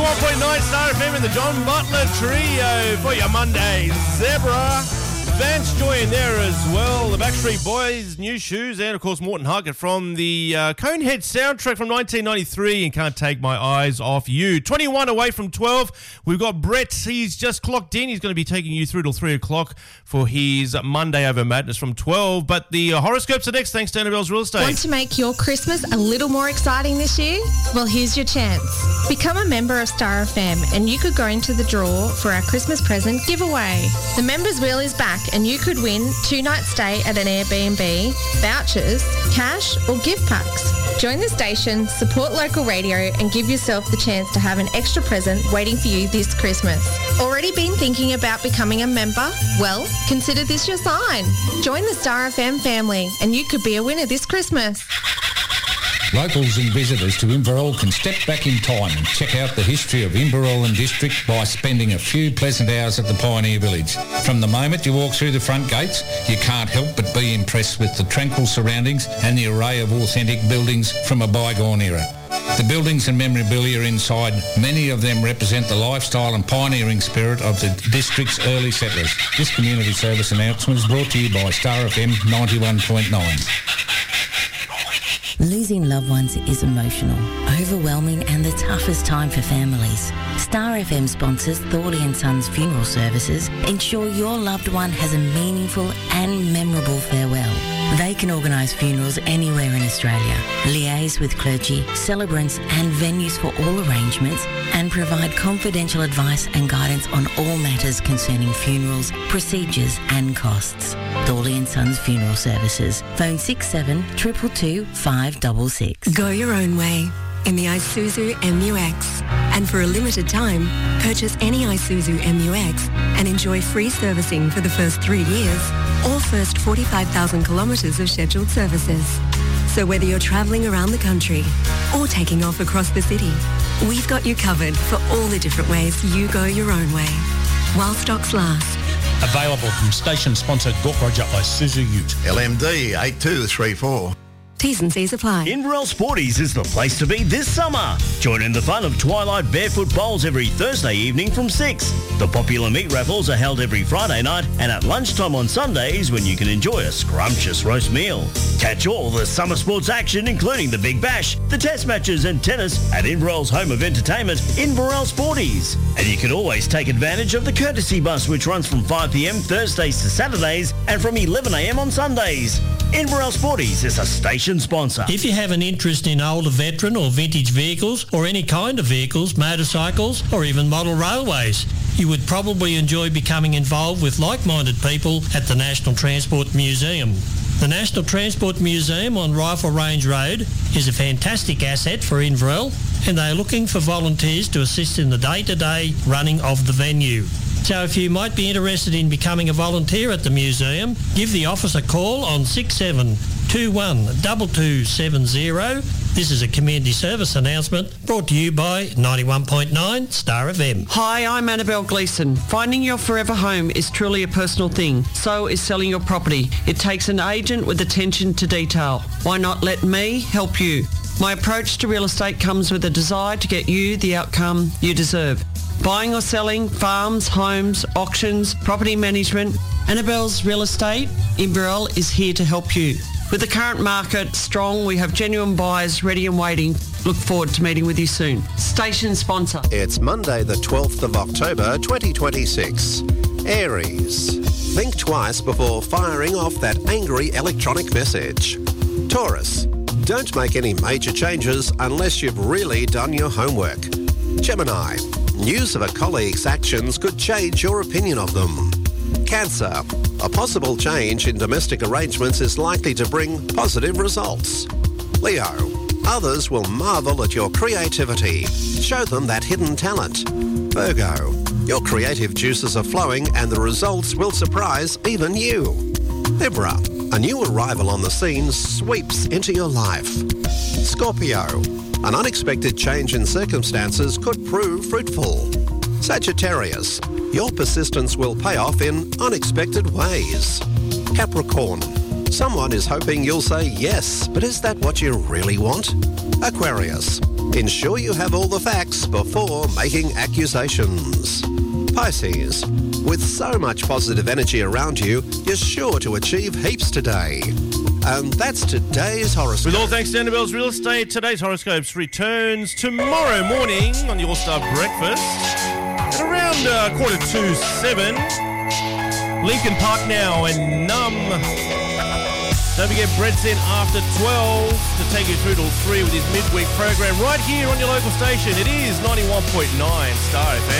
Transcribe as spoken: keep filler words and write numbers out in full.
ninety-one point nine Star F M in the John Butler Trio for your Monday. Zebra. Vance Joy in there as well. The Backstreet Boys, New Shoes, and of course Morton Huggett from the uh, Conehead soundtrack from nineteen ninety-three and Can't Take My Eyes Off You. twenty-one away from twelve. We've got Brett. He's just clocked in. He's going to be taking you through till three o'clock for his Monday Over Madness from twelve. But the uh, horoscopes are next, thanks to Annabelle's Real Estate. Want to make your Christmas a little more exciting this year? Well, here's your chance. Become a member of Star F M and you could go into the draw for our Christmas present giveaway. The Members Wheel is back and you could win two nights stay at an Airbnb, vouchers, cash or gift packs. Join the station, support local radio and give yourself the chance to have an extra present waiting for you this Christmas. Already been thinking about becoming a member? Well, consider this your sign. Join the Star F M family and you could be a winner this Christmas. Locals and visitors to Inverell can step back in time and check out the history of Inverell and District by spending a few pleasant hours at the Pioneer Village. From the moment you walk through the front gates, you can't help but be impressed with the tranquil surroundings and the array of authentic buildings from a bygone era. The buildings and memorabilia inside, many of them represent the lifestyle and pioneering spirit of the district's early settlers. This community service announcement is brought to you by Star F M ninety-one point nine. Losing loved ones is emotional, overwhelming and the toughest time for families. Star F M sponsors Thorley and Sons Funeral Services ensure your loved one has a meaningful and memorable farewell. They can organise funerals anywhere in Australia, liaise with clergy, celebrants and venues for all arrangements and provide confidential advice and guidance on all matters concerning funerals, procedures and costs. Thorley and Sons Funeral Services. Phone six seven two two two five six six. Go your own way in the Isuzu M U X. And for a limited time, purchase any Isuzu M U X and enjoy free servicing for the first three years or first forty-five thousand kilometres of scheduled services. So whether you're travelling around the country or taking off across the city, we've got you covered for all the different ways you go your own way, while stocks last. Available from station sponsor Gawk Roger Isuzu Ute. L M D eight two three four. T's and C's apply. Inverell Sporties is the place to be this summer. Join in the fun of Twilight Barefoot Bowls every Thursday evening from six. The popular meat raffles are held every Friday night and at lunchtime on Sundays when you can enjoy a scrumptious roast meal. Catch all the summer sports action including the Big Bash, the test matches and tennis at Inverell's home of entertainment, Inverell Sporties. And you can always take advantage of the courtesy bus which runs from five p m Thursdays to Saturdays and from eleven a m on Sundays. Inverell Sporties is a station sponsor. If you have an interest in older veteran or vintage vehicles or any kind of vehicles, motorcycles or even model railways, you would probably enjoy becoming involved with like-minded people at the National Transport Museum. The National Transport Museum on Rifle Range Road is a fantastic asset for Inverell and they are looking for volunteers to assist in the day-to-day running of the venue. So if you might be interested in becoming a volunteer at the museum, give the office a call on six seven two one two two seven zero. This is a community service announcement brought to you by ninety-one point nine Star F M. Hi, I'm Annabelle Gleeson. Finding your forever home is truly a personal thing. So is selling your property. It takes an agent with attention to detail. Why not let me help you? My approach to real estate comes with a desire to get you the outcome you deserve. Buying or selling, farms, homes, auctions, property management, Annabelle's Real Estate, Inverell is here to help you. With the current market strong, we have genuine buyers ready and waiting. Look forward to meeting with you soon. Station sponsor. It's Monday the twelfth of October twenty twenty-six. Aries. Think twice before firing off that angry electronic message. Taurus. Don't make any major changes unless you've really done your homework. Gemini. News of a colleague's actions could change your opinion of them. Cancer. A possible change in domestic arrangements is likely to bring positive results. Leo. Others will marvel at your creativity. Show them that hidden talent. Virgo. Your creative juices are flowing and the results will surprise even you. Libra. A new arrival on the scene sweeps into your life. Scorpio. An unexpected change in circumstances could prove fruitful. Sagittarius. Your persistence will pay off in unexpected ways. Capricorn. Someone is hoping you'll say yes, but is that what you really want? Aquarius. Ensure you have all the facts before making accusations. Pisces, with so much positive energy around you, you're sure to achieve heaps today. And that's today's horoscope. With all thanks to Annabelle's Real Estate, today's horoscopes returns tomorrow morning on the All-Star Breakfast at around uh, quarter to seven. Lincoln Park now and Num. Don't forget Brett's in after twelve to take you through till three with his midweek program right here on your local station. It is ninety-one point nine Star F M.